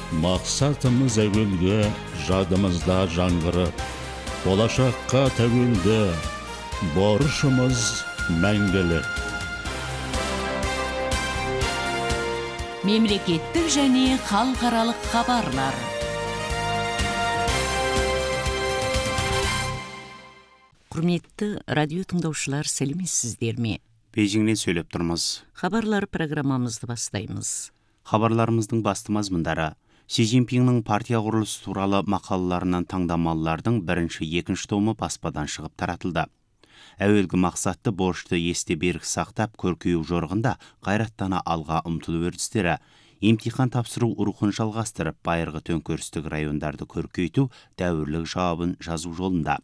Мақсатымыз әуелгі, жадымызда жаңғырып, болашаққа тәуелді, борышымыз мәңгілік. Мемлекеттік және халықаралық хабарлар. Құрметті радио тыңдаушылар, сәлеметсіздер ме? Бейжіңнен сөйлеп тұрмыз. Хабарлар программамызды бастаймыз. Хабарларымыздың басты мазмұндары: Си Цзиньпиннің партия құрылысы туралы мақалаларынан таңдамалылардың бірінші, екінші томы баспадан шығып таратылды. Әуелгі мақсатты борышты есте берік сақтап, көркею жорғында қайраттана алға ұмтылу үрдістері, емтихан тапсыру рухын жалғастырып, байырғы төңкерістік райондарды көркейту, дәуірлік жауабын жазу жолында.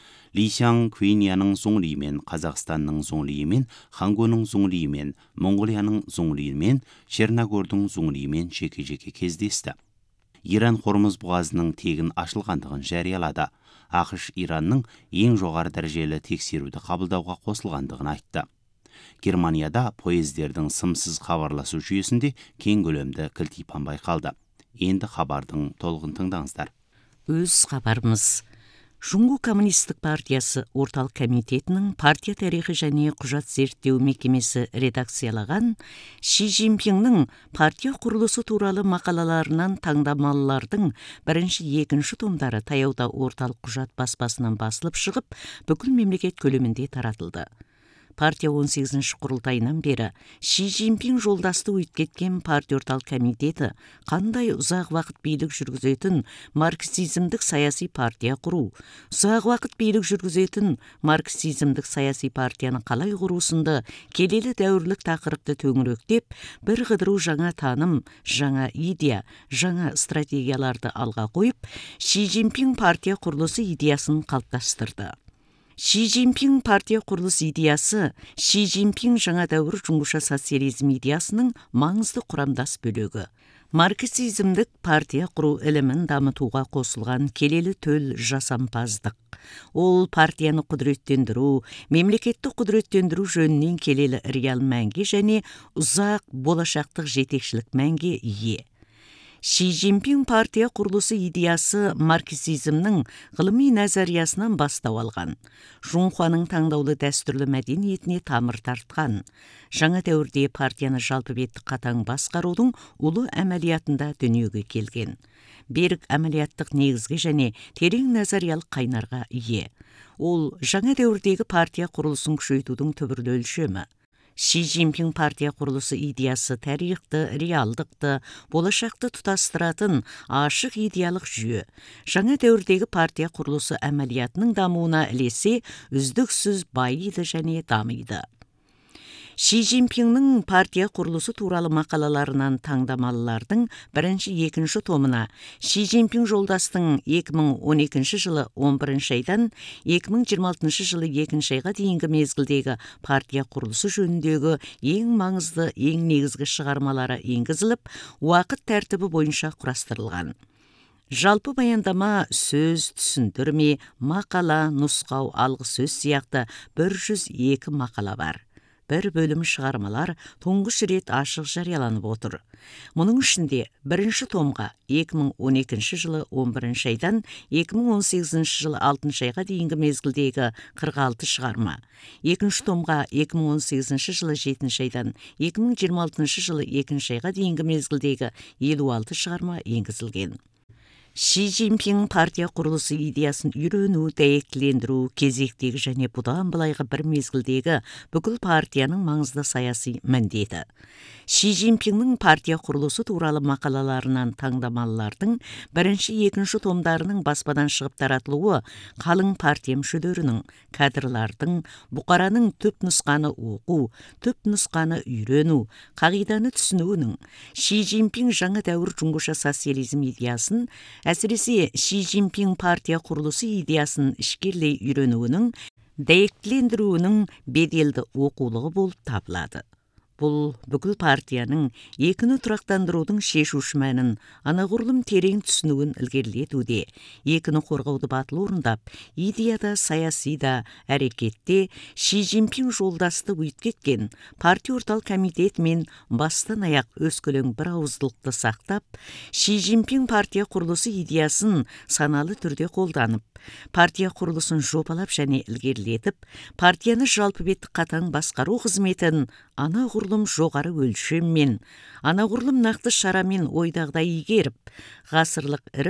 Ли Сяң Квинияның зоңлиімен, Қазақстанның зоңлиімен, Хангоның зоңлиімен, Монғолияның зоңлиімен, Черногордың зоңлиімен жеке-жеке кездесті. Иран Хормұз бұғазының тегін ашылғандығын жариялады. ақш Иранның ең жоғары дәрежелі тексеруді қабылдауға қосылғандығын айтты. Германияда поездердің сымсыз хабарласу жүйесінде кең көлемді кілтипан байқалды. Енді хабардың толығын тыңдаңыздар. Өз хабарымыз. Жұңгу коммунистік партиясы орталық комитетінің партия тарихы және құжат зерттеу мекемесі редакциялаған Ши Цзиньпиннің партия құрылысы туралы мақалаларынан таңдамалылардың бірінші, екінші томдары таяуда орталық құжат баспасынан басылып шығып, бүкіл мемлекет көлемінде таратылды. Партия 18-ші құрылтайынан бері Ши Цзиньпин жолдасты өткеткен партия орталық комитеті қандай ұзақ уақыт билік жүргізетін марксизмдік саяси партия құру, ұзақ уақыт билік жүргізетін марксизмдік саяси партияны қалай құру сынды келелі дәуірлік тақырыпты төңіректеп, бір қыдыру жаңа таным, жаңа идея, жаңа стратегияларды алға қойып, Ши Цзиньпин партия құрылысы идеясын қалыптастырды. Ши Цзиньпин партия құрылыс идеясы Ши Цзиньпин жаңа дәуір жұңғыша социализм идеясының маңызды құрамдас бөлігі. Марксизмдік партия құру ілімін дамытуға қосылған келелі төл жасампаздық. Ол партияны құдіреттендіру, мемлекетті құдіреттендіру жөнінен келелі реал мәнге және ұзақ болашақтық жетекшілік мәнге ие. Ши Цзиньпин партия құрылысы идеясы марксизмнің ғылыми назариясынан бастау алған. Жунхуаның таңдаулы дәстүрлі мәдениетіне тамыр тартқан. Жаңа дәуірде партияны жалпы бетті қатаң басқарудың ұлы әмәлиятында дүниеге келген. Берік әмәлияттық негізгі және терең назариялық қайнарға ие. Ол жаңа дәуірдегі партия құрылысын күшейтудің түбірлі өлшемі. Ши Цзиньпин партия құрылысы идеясы тарихты, реалдықты, болашақты тұтастыратын ашық идеялық жүйе. Жаңа дәуірдегі партия құрылысы әмәлиятының дамуына ілесе үздіксіз байиды және дамиды. Ши Цзиньпиннің партия құрылысы туралы мақалаларынан таңдамалылардың бірінші, екінші томына Ши Цзиньпин жолдастың 2012 жылы 11 айдан 2026 жылы 2 айға дейінгі мезгілдегі партия құрылысы жөніндегі ең маңызды, ең негізгі шығармалары енгізіліп, уақыт тәртібі бойынша құрастырылған. Жалпы баяндама, сөз, түсіндірме, мақала, нұсқау, алғы сөз сияқты 102 мақала бар. Бір бөлім шығармалар тұңғыш рет ашық жарияланып отыр. Мұның ішінде бірінші томға 2012 жылы 11 айдан 2018 жылы 6 айға дейінгі мезгілдегі 46 шығарма, екінші томға 2018 жылы 7 айдан 2026 жылы 2 айға дейінгі мезгілдегі 56 шығарма енгізілген. Ши Цзиньпин партия құрылысы идеясын үйрену, дәйектілендіру, кезектегі және бұдан былайғы бір мезгілдегі бүкіл партияның маңызды саяси міндеті. Ши Цзиньпиннің партия құрылысы туралы мақалаларынан таңдамалылардың бірінші, екінші томдарының баспадан шығып таратылуы қалың партия мүшелерінің, кадрлардың, бұқараның түп нұсқаны оқу, түп нұсқаны үйрену, қағиданы түсінуінің, Ши Цзиньпин жаңа дәуір жұңғыша социализм идеясын, әсіресе Ши Цзиньпин партия құрылысы идеясын ішкерлей үйренуінің, дәйектілендіруінің беделді оқулығы болып табылады. Бұл бүкіл партияның екіні тұрақтандырудың шешуші мәнін, анағұрлым терең түсінуін ілгерілетуде, екіні қорғауды батыл орындап, идеяда, саясида, әрекетте Ши Цзиньпин жолдасты өйткеткен партия орталық комитет мен бастан аяқ өскөлең бір ауыздылықты сақтап, Ши Цзиньпин партия құрылысы идеясын саналы түрде қолданып, партия құрылысын жобалап және ілгерілетіп, партияны жалпы беттік қатаң басқару қызметін анағұрлым жоғары өлшеммен, анағұрлым нақты шарамен ойдағыдай игеріп, ғасырлық ірі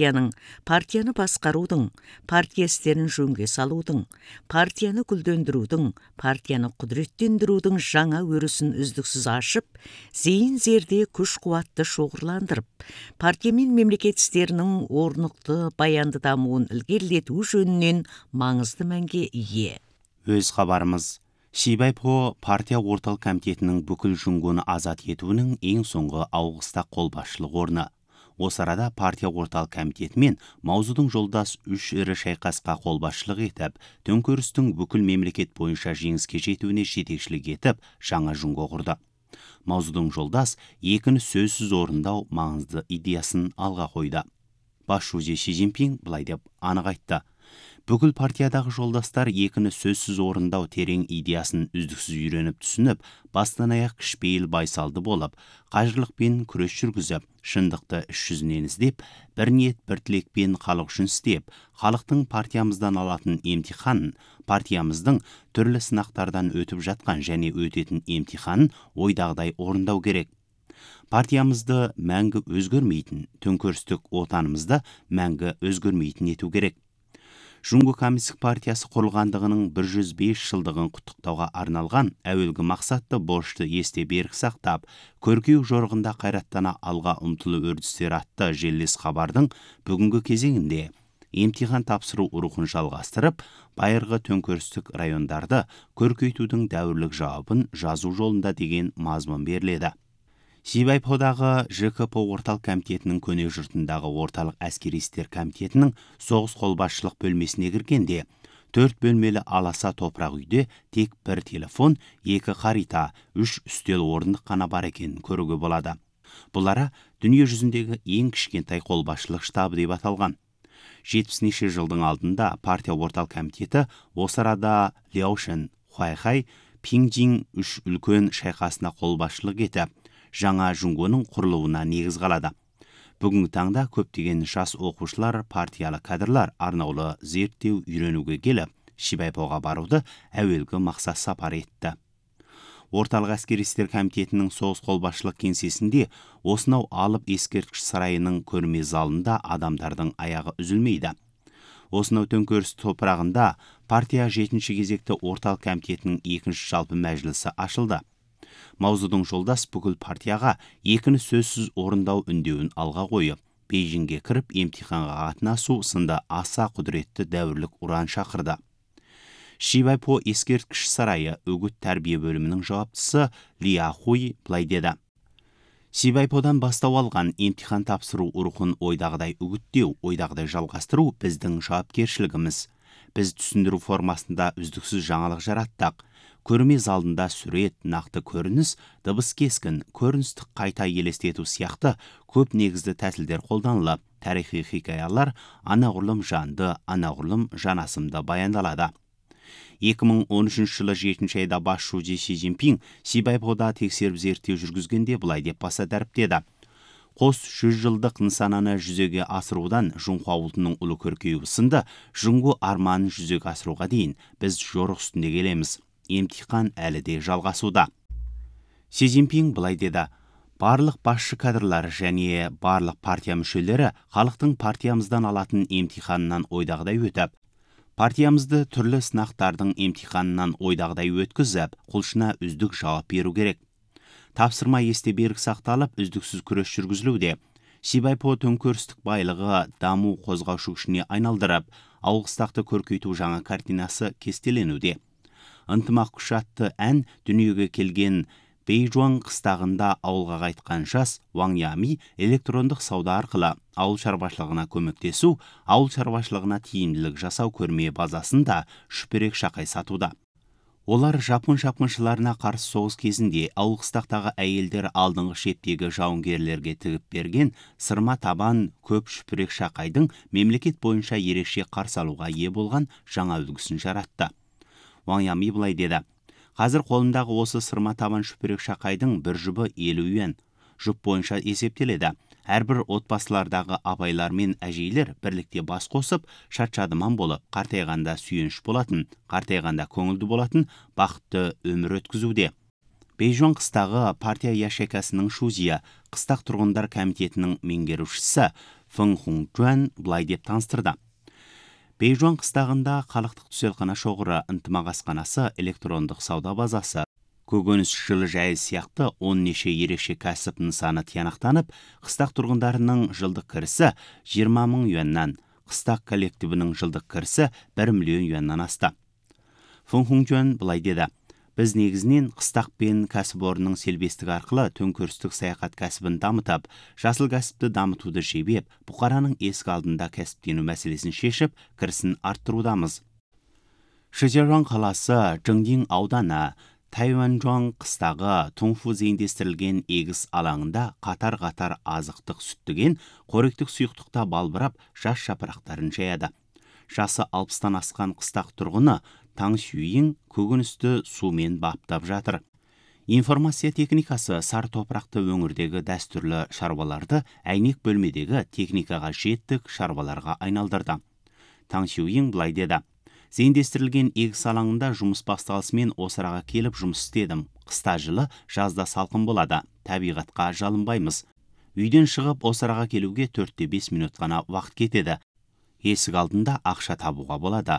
партияны басқарудың, партия істерін жөнге салудың, партияны гүлдендірудің, партияны құдіреттендірудің жаңа өрісін үздіксіз ашып, зейін зерде күш қуатты шоғырландырып, партия мен мемлекет істерінің орнықты баянды дамуын ілгерілету жөнінен маңызды мәнге ие. Өз хабарымыз. Шибайпо партия орталық комитетінің бүкіл жүнгоны азат етуінің ең соңғы ауғыста қолбасшылық орны. Осы арада партия орталық комитеті мен Маузудың жолдас үш ірі шайқасқа қолбасшылық етіп, төңкерістің бүкіл мемлекет бойынша жеңіске жетуіне жетекшілік етіп, жаңа жүнго құрды. Маузудың жолдас екіні сөзсіз орындау маңызды идеясын алға қойды. Бас жүлде Ши Цзиньпин былай деп анық айтты: бүкіл партиядағы жолдастар екіні сөзсіз орындау терең идеясын үздіксіз үйреніп түсініп, бастан аяқ кішпейіл байсалды болып, қажырлықпен күрес жүргізіп, шындықты іс жүзінен іздеп, бір ниет бір тілекпен халық үшін істеп, халықтың партиямыздан алатын емтиханын, партиямыздың түрлі сынақтардан өтіп жатқан және өтетін емтиханын ойдағыдай орындау керек. Партиямызды мәңгі өзгермейтін, төңкерістік отанымызды мәңгі өзгермейтін ету керек. Жүнго коммунистік партиясы құрылғандығының 105 жылдығын құттықтауға арналған әуелгі мақсатты борышты есте берік сақтап, көркеу жорығында қайраттана алға ұмтылу үрдістер атты желілес хабардың бүгінгі кезеңінде емтихан тапсыру рухын жалғастырып, байырғы төңкерістік райондарды көркейтудің дәуірлік жауабын жазу жолында деген мазмұн беріледі. Шибайподағы ЖКП орталық комитетінің көне жұртындағы орталық әскери істер комитетінің соғыс қолбасшылық бөлмесіне кіргенде, 4 бөлмелі аласа топырақ үйде тек бір телефон, 2 харита, 3 үстел орындық қана бар екенін көруге болады. Бұлара дүние жүзіндегі ең кішкентай қолбасшылық штабы деп аталған. 70-ші жылдың алдында партия орталық комитеті осы арада Ляошен, Хуайхай, Пиңжин 3 үлкен шайқасына қолбасшылық етіп, жаңа жүнгоның құрылуына негіз қалады. Бүгінгі таңда көптеген жас оқушылар, партиялы кадрлар арнаулы зерттеу үйренуге келіп, Шибайпоға баруды әуелгі мақсат сапар етті. Орталық әскери істер комитетінің соғыс қолбасшылық кеңсесінде осынау алып ескерткіш сарайының көрме залында адамдардың аяғы үзілмейді. Осынау төңкеріс топырағында партия 7-ші кезекті орталық комитетінің 2-ші жалпы мәжілісі ашылды. Маузудың жолдас бүкіл партияға екіні сөзсіз орындау үндеуін алға қойып, Бейжіңге кіріп емтиханға қатынасу сынды аса құдіретті дәуірлік ұран шақырды. Шибайпо ескерткіш сарайы үгіт тәрбие бөлімінің жауаптысы Ли Ахуй былай деді: Шибайподан бастау алған емтихан тапсыру рухын ойдағыдай үгіттеу, ойдағыдай жалғастыру біздің жауапкершілігіміз. Біз түсіндіру формасында үздіксіз жаңалық жараттық. Көрме залында сурет, нақты көрініс, дыбыс кескін, көріністік қайта елестету сияқты көп негізді тәсілдер қолданылып, тарихи хикаялар анағұрлым жанды, анағұрлым жанасымды баяндалады. 2013 жылы 7-ші айда бас жүлде Ши Цзиньпин Шибайпода тексеріп зерттеу жүргізгенде былай деп баса дәріптеді: қос 100 жылдық нысананы жүзеге асырудан Жүнхуа ұлтының ұлы көркеюі сынды жүнго арманын жүзеге асыруға дейін біз жорық үстінде келеміз. Емтихан әлі де жалғасуда. Ши Цзиньпин былай деді: барлық басшы кадрлар және барлық партия мүшелері халықтың партиямыздан алатын емтиханынан ойдағыдай өтіп, партиямызды түрлі сынақтардың емтиханынан ойдағыдай өткізіп, құлшына үздік жауап беру керек. Тапсырма есте берік сақталып, үздіксіз күрес жүргізілуде. Шибайпо төңкерістік байлығы даму қозғаушы күшіне айналдырып, ауғыстақты көркейту жаңа картинасы кестеленуде. Ынтымақ күш атты ән дүниеге келген Бейжуан қыстағында ауылға қайтқан жас Ваң Ями электрондық сауда арқылы ауыл шаруашылығына көмектесу, ауыл шаруашылығына тиімділік жасау көрме базасында шүперек шақай сатуда. Олар жапон шапқыншыларына қарсы соғыс кезінде ауыл-қыстақтағы әйелдер алдыңғы шептегі жауынгерлерге тігіп берген сырма табан көп шүпірек шақайдың мемлекет бойынша ерекше қарсы алуға ие болған жаңа үлгісін жаратты. Ваң Ями былай деді: қазір қолымдағы осы сырма табан шүпірек шақайдың бір жұбы 50 юан. Жұп бойынша есептеледі. Әрбір отбасылардағы апайлар мен әжейлер бірлікте бас қосып, шат-шадыман болып, қартайғанда сүйеніш болатын, қартайғанда көңілді болатын бақытты өмір өткізуде. Бейжуан қыстағы партия яшекасының Шузия қыстақ тұрғындар комитетінің меңгерушісі Фэн Хунчжуан былай деп таныстырды: Бейжуан қыстағында халықтық түзелхана шоғыры, ынтымақ асханасы, электрондық сауда базасы, көкөніс жылыжайы сияқты 10 неше ерекше кәсіп нысаны тиянақтанып, қыстақ тұрғындарының жылдық кірісі 20 мың юаннан, қыстақ коллективінің жылдық кірісі 1 миллион юаннан асты. Фэн Хунчжуан былай деді: біз негізінен қыстақ пен кәсіпорынның селбестігі арқылы төңкерістік саяхат кәсібін дамытып, жасыл кәсіпті дамытуды жебеп, бұқараның есік алдында кәсіптену мәселесін шешіп, кірісін арттырудамыз. Шижиажуан қаласы Чжэңдин ауданы Тайваньжуан қыстағы Тунфу зейіндестірілген егіс алаңында қатар-қатар азықтық сүттіген қоректік сұйықтықта балбырап жас жапырақтарын жаяды. Жасы 60-тан асқан қыстақ тұрғыны Таң Сюйин көкөністі сумен баптап жатыр. Информация техникасы сар топырақты өңірдегі дәстүрлі шаруаларды әйнек бөлмедегі техникаға жеттік шаруаларға айналдырды. Таң Сюйин былай деді: зейіндестірілген егіс алаңында жұмыс басталысымен осыраға келіп жұмыс істедім. Қыста жылы, жазда салқын болады. Табиғатқа жалынбаймыз. Үйден шығып осыраға келуге 4-5 минут қана уақыт кетеді. Есік алдында ақша табуға болады.